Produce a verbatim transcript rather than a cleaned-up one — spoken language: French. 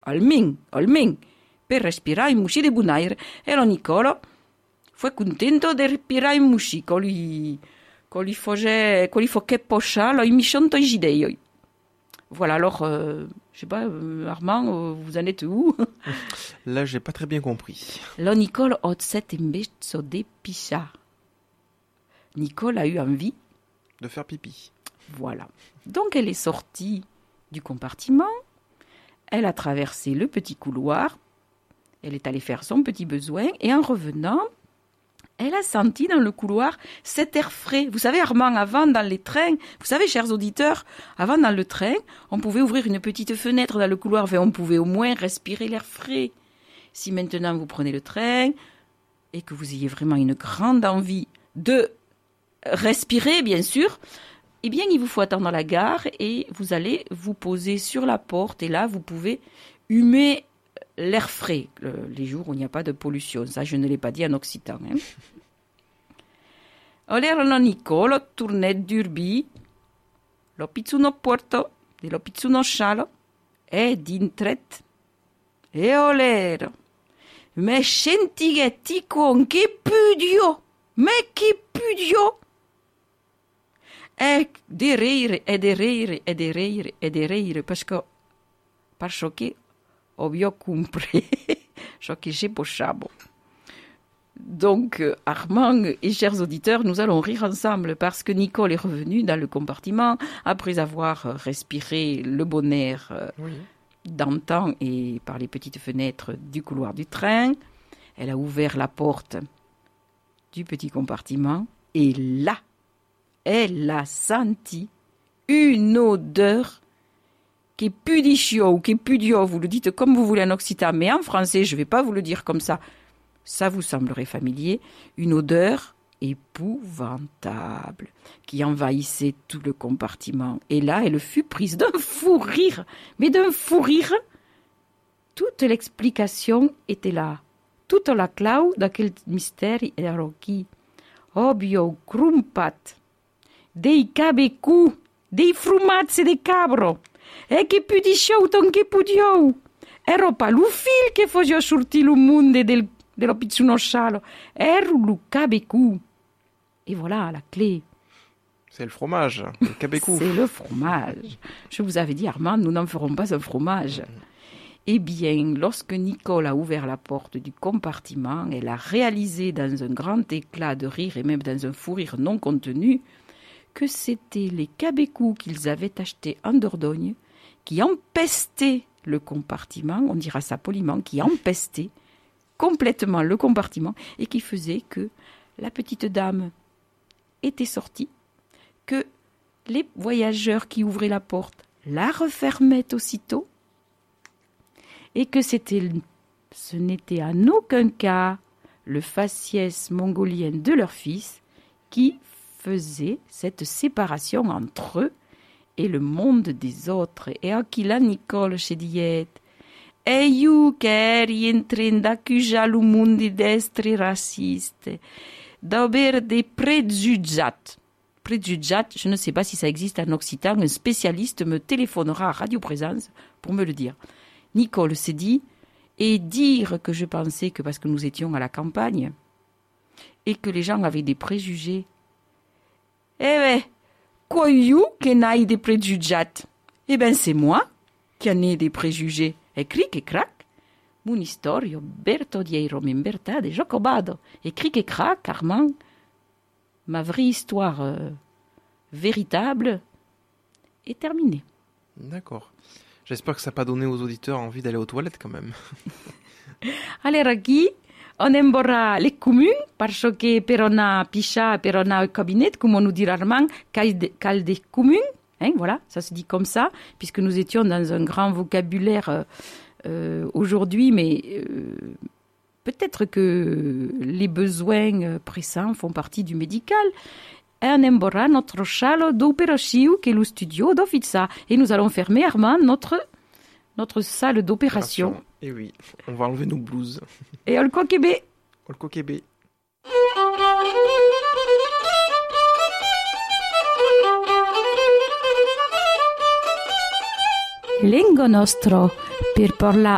almeno, almeno, per respirare un musci di buon aria. E lo Nicolo fu contento di respirare un musci, con lui, con lui faisait, con lui fait pocha, là, il mi chante i gidei. Voilà, alors, euh, je sais pas, euh, Armand, euh, vous en êtes où? Là, j'ai pas très bien compris. Lo Nicole ha set invece de pisciare. Nicole a eu envie de faire pipi. Voilà. Donc, elle est sortie du compartiment. Elle a traversé le petit couloir. Elle est allée faire son petit besoin. Et en revenant, elle a senti dans le couloir cet air frais. Vous savez, Armand, avant, dans les trains, vous savez, chers auditeurs, avant, dans le train, on pouvait ouvrir une petite fenêtre dans le couloir, mais on pouvait au moins respirer l'air frais. Si maintenant vous prenez le train et que vous ayez vraiment une grande envie de respirer, bien sûr, eh bien, il vous faut attendre à la gare et vous allez vous poser sur la porte et là, vous pouvez humer l'air frais, le, les jours où il n'y a pas de pollution. Ça, je ne l'ai pas dit en occitan. Hein. Allora Nicolo tournait d'urbi, lo pizzuno porto, de lo pizzuno scialo, e d'intret, e olero. Me scentighetti con che pudio, me che pudio. E di rire, e di rire, e di rire, e di rire, parce que, parce que, ho bien compris, ce que j'ai pochabo. Donc, Armand et chers auditeurs, nous allons rire ensemble parce que Nicole est revenue dans le compartiment après avoir respiré le bon air oui. d'antan et par les petites fenêtres du couloir du train. Elle a ouvert la porte du petit compartiment et là, elle a senti une odeur qui pue d'ichio ou qui pue d'io. Vous le dites comme vous voulez en occitan, mais en français, je ne vais pas vous le dire comme ça. Ça vous semblerait familier. Une odeur épouvantable qui envahissait tout le compartiment. Et là, elle fut prise d'un fou rire. Mais d'un fou rire, toute l'explication était là. Toute la clau d'aquel mystère era qui. Obio crumpat, dei cabecu, dei frumazzi de cabro. E che più di shouton che più di ou. Ero pa lu fil che fosio sorti lu monde del, dello pizzuno scialo. Ero lu cabecu. Et voilà la clé. C'est le fromage, le cabecou. C'est le fromage. Je vous avais dit, Armand, nous n'en ferons pas un fromage. Eh bien, lorsque Nicole a ouvert la porte du compartiment, elle a réalisé dans un grand éclat de rire et même dans un fou rire non contenu que c'était les cabecous qu'ils avaient achetés en Dordogne qui empestaient le compartiment, on dira ça poliment, qui empestaient complètement le compartiment et qui faisaient que la petite dame était sortie, que les voyageurs qui ouvraient la porte la refermaient aussitôt et que c'était, ce n'était en aucun cas le faciès mongolien de leur fils qui faisait cette séparation entre eux et le monde des autres. Et à qui la Nicole chez Diète, e io che eri in train d'accuser le monde d'être raciste, d'avoir des préjugés. Préjugés, je ne sais pas si ça existe en occitan, un spécialiste me téléphonera à Radio Présence pour me le dire. Nicole s'est dit, et dire que je pensais que parce que nous étions à la campagne et que les gens avaient des préjugés, eh ben, quoi you qui n'aille des préjugés? Eh ben, c'est moi qui en ai des préjugés. Et cric et crac, mon historio berto diero m'imberta de Jocobado. Et cric et crac, Armand, ma vraie histoire euh, véritable est terminée. D'accord. J'espère que ça n'a pas donné aux auditeurs envie d'aller aux toilettes quand même. Allez, Ragui, on emborra les communes parce que per una piscia, per una cabinet, comme on nous dit Armand, cal des communes. Hein, voilà, ça se dit comme ça, puisque nous étions dans un grand vocabulaire euh, euh, aujourd'hui, mais euh, peut-être que les besoins pressants font partie du médical. On emborra notre scialo d'operazione qui est le studio d'Offiza. Et nous allons fermer, Armand, notre, notre salle d'opération. Et oui, on va enlever nos blouses. Et on le coquébé. On le coquébé. Lengo nostro per parla